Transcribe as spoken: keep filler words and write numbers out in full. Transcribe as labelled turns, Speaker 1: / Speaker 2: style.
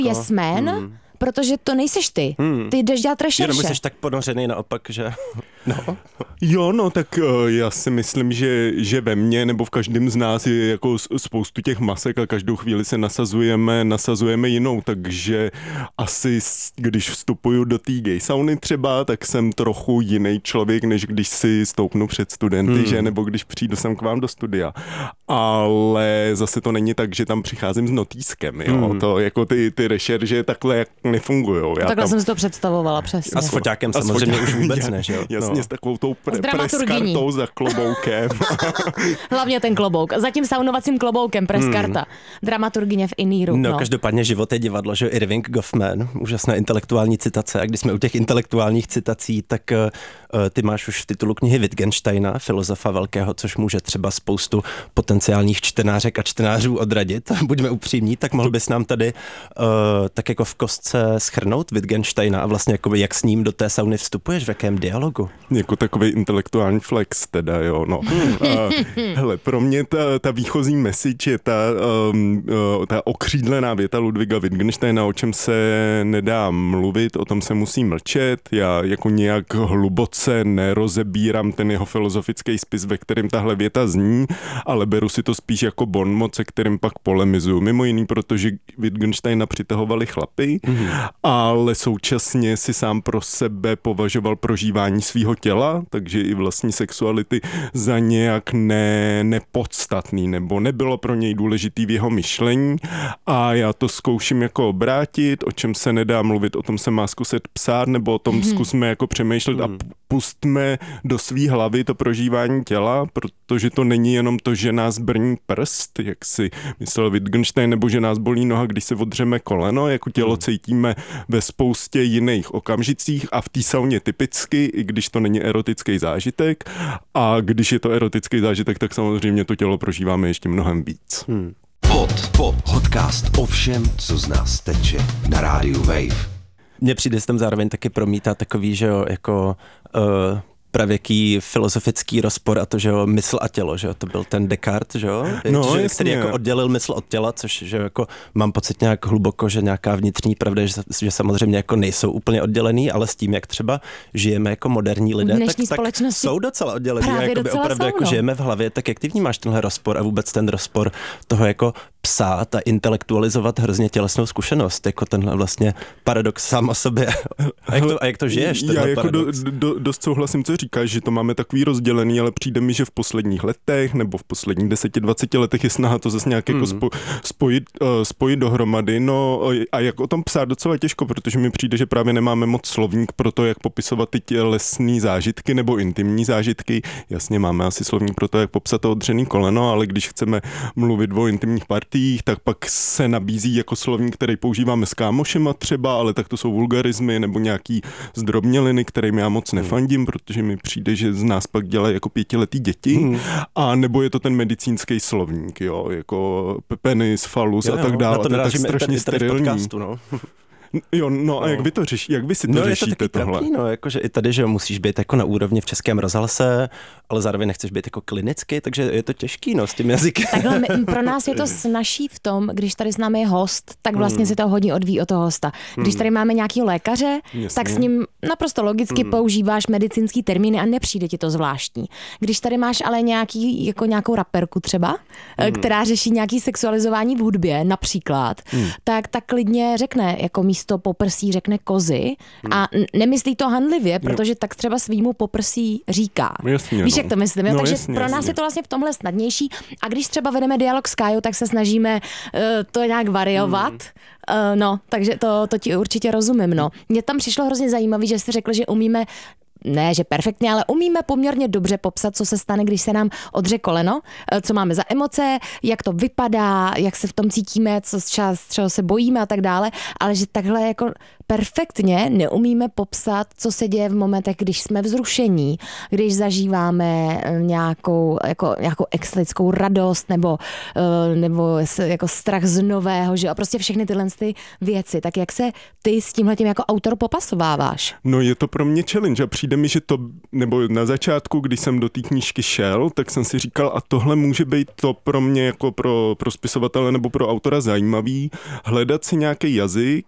Speaker 1: Yes Man, hmm. protože to nejseš ty. Hmm. Ty jdeš dělat rešerše.
Speaker 2: Jenom jsi tak ponořený naopak, že... No.
Speaker 3: Jo, no tak uh, já si myslím, že, že ve mně nebo v každém z nás je jako spoustu těch masek a každou chvíli se nasazujeme, nasazujeme jinou, takže asi když vstupuju do té gay sauny třeba, tak jsem trochu jiný člověk, než když si stoupnu před studenty, hmm. že, nebo když přijdu sem k vám do studia. Ale zase to není tak, že tam přicházím s notýskem, jo, hmm. to jako ty, ty rešerže takhle jak nefungujou. Já
Speaker 1: takhle
Speaker 3: tam...
Speaker 1: jsem si to představovala, přesně.
Speaker 2: A s foťákem samozřejmě už vůbec ne, že jo?
Speaker 3: Jasně, no. S takovou tou pre- preskartou za kloboukem.
Speaker 1: Hlavně ten klobouk. Za tím saunovacím kloboukem preskarta. Hmm. Dramaturgyně v Iníru.
Speaker 2: No,
Speaker 1: no,
Speaker 2: každopádně život je divadlo, že Irving Goffman, úžasná intelektuální citace. A když jsme u těch intelektuálních citací, tak uh, ty máš už v titulu knihy Wittgensteina, filozofa velkého, což může třeba spoustu potenciálních čtenářek a čtenářů odradit. Buďme upřímní, tak mohl bys nám tady uh, tak jako v kostce shrnout Wittgensteina a vlastně jako jak s ním do té sauny vstupuješ, v jakém dialogu?
Speaker 3: Jako takový intelektuální flex teda, jo, no. A, hele, pro mě ta, ta výchozí message je ta, um, uh, ta okřídlená věta Ludwiga Wittgensteina, o čem se nedá mluvit, o tom se musí mlčet. Já jako nějak hluboce nerozebírám ten jeho filozofický spis, ve kterém tahle věta zní, ale beru si to spíš jako bonmot, se kterým pak polemizuju. Mimo jiný, protože Wittgensteina přitahovali chlapy, mm-hmm. ale současně si sám pro sebe považoval prožívání svýho těla, takže i vlastní sexuality za nějak ne, nepodstatný, nebo nebylo pro něj důležitý v jeho myšlení a já to zkouším jako obrátit, o čem se nedá mluvit, o tom se má zkusit psát, nebo o tom mm-hmm. zkusme jako přemýšlet mm. a pustme do svý hlavy to prožívání těla, protože to není jenom to, že nás brní prst, jak si myslel Wittgenstein, nebo že nás bolí noha, když se odřeme koleno, jako tělo cítíme ve spoustě jiných okamžicích a v té sauně typicky, i když to není erotický zážitek, a když je to erotický zážitek, tak samozřejmě to tělo prožíváme ještě mnohem víc. Hmm.
Speaker 4: Pod, pod, podcast o všem, co z nás teče na rádiu Wave.
Speaker 2: Mně přijde, že tam zároveň taky promítá takový, že jo, jako uh, pravěký filozofický rozpor a to, že jo, mysl a tělo, že jo, to byl ten Descartes, že jo,
Speaker 3: no,
Speaker 2: že, který jako oddělil mysl od těla, což, že jo, jako mám pocit nějak hluboko, že nějaká vnitřní pravda, že, že samozřejmě jako nejsou úplně oddělený, ale s tím, jak třeba žijeme jako moderní lidé, tak, tak jsou docela oddělení a jakoby opravdu jako žijeme v hlavě, tak jak ty vnímáš tenhle rozpor a vůbec ten rozpor toho jako psát a intelektualizovat hrozně tělesnou zkušenost, jako tenhle vlastně paradox sám o sobě. A jak to, a jak to žiješ?
Speaker 3: Já jako do, do, dost souhlasím, co říkáš, že to máme takový rozdělený, ale přijde mi, že v posledních letech nebo v posledních deseti dvaceti letech je snaha to zase nějak hmm. jako spo, spojit, uh, spojit dohromady. No a jak o tom psát docela těžko, protože mi přijde, že právě nemáme moc slovník pro to, jak popisovat ty tělesný zážitky nebo intimní zážitky. Jasně, máme asi slovník pro to, jak popsat to odřený koleno, ale když chceme mluvit o intimních partiích, tak pak se nabízí jako slovník, který používáme s kámošema třeba, ale tak to jsou vulgarismy nebo nějaký zdrobněliny, kterým já moc nefandím, protože mi přijde, že z nás pak dělají jako pětiletý děti, hmm. a nebo je to ten medicínský slovník, jo, jako penis, falus jo, a tak dále.
Speaker 2: To
Speaker 3: to je tak strašně
Speaker 2: tady, tady
Speaker 3: sterilní.
Speaker 2: Podcastu, no.
Speaker 3: Jo, no a jak vy to řešíte, jak vy si to
Speaker 2: no,
Speaker 3: řešíte
Speaker 2: je to
Speaker 3: tohle?
Speaker 2: Trapný, no, jakože i tady, že musíš být jako na úrovni v Českém rozhlase, ale zároveň nechceš být jako klinicky, takže je to těžký, no, s tím jazykem.
Speaker 1: Takhle my, pro nás je to snažší v tom, když tady s námi je host, tak vlastně hmm. si to hodně odvíjí od toho hosta. Když tady máme nějaký lékaře, Jasně. tak s ním naprosto logicky hmm. používáš medicínský termíny a nepřijde ti to zvláštní. Když tady máš ale nějaký, jako nějakou raperku třeba, hmm. která řeší nějaký sexualizování v hudbě, například, hmm. tak tak klidně řekne, jako místo poprsí řekne kozy a nemyslí to hanlivě, protože tak třeba svýmu poprsí říká.
Speaker 3: Jasně,
Speaker 1: Víš,
Speaker 3: no.
Speaker 1: jak to myslím? Jo?
Speaker 3: No,
Speaker 1: Takže
Speaker 3: jasně,
Speaker 1: pro nás
Speaker 3: jasně.
Speaker 1: je to vlastně v tomhle snadnější a když třeba vedeme dialog s Kájou, tak se snažíme uh, to nějak variovat. Hmm. Uh, no, takže to, to ti určitě rozumím. No. Mně tam přišlo hrozně zajímavé, že jsi řekl, že umíme ne, že perfektně, ale umíme poměrně dobře popsat, co se stane, když se nám odře koleno, co máme za emoce, jak to vypadá, jak se v tom cítíme, co čas, čeho se bojíme a tak dále, ale že takhle jako perfektně neumíme popsat, co se děje v momentech, když jsme vzrušení, když zažíváme nějakou, jako, nějakou extatickou radost nebo, nebo jako strach z nového, že a prostě všechny tyhle ty věci. Tak jak se ty s tímhletím jako autor popasováváš?
Speaker 3: No je to pro mě challenge a přijde přijde mi, že to, nebo na začátku, když jsem do té knížky šel, tak jsem si říkal, a tohle může být to pro mě jako pro, pro spisovatele nebo pro autora zajímavý, hledat si nějaký jazyk,